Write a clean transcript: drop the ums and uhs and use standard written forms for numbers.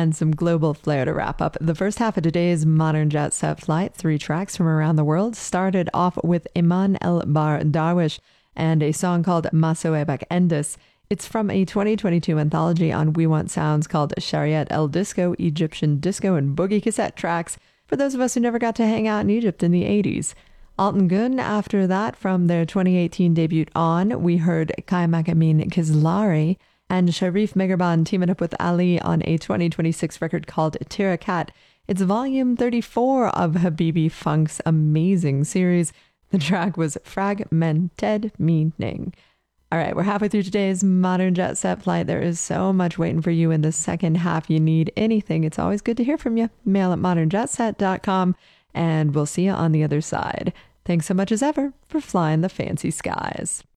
and some global flair to wrap up the first half of today's Modern Jet Set Flight. 3 tracks from around the world. Started off with Iman El Bar Darwish and a song called Masoebak Endis. It's from a 2022 anthology on We Want Sounds called Shariat El Disco, Egyptian Disco and Boogie Cassette Tracks, for those of us who never got to hang out in Egypt in the 80s. Altan Gun, after that, from their 2018 debut On, we heard Kaimak Amin Kizlari and Sharif Megarban teaming up with Ali on a 2026 record called Tirakat. It's volume 34 of Habibi Funk's amazing series. The track was Fragmented Meaning. All right, we're halfway through today's Modern Jet Set Flight. There is so much waiting for you in the second half. You need anything, it's always good to hear from you. Mail at modernjetset.com, and we'll see you on the other side. Thanks so much as ever for flying the fancy skies.